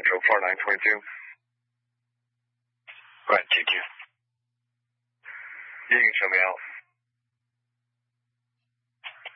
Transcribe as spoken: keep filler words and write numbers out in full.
Central four nine two two. Right, Q Q. 应什么样？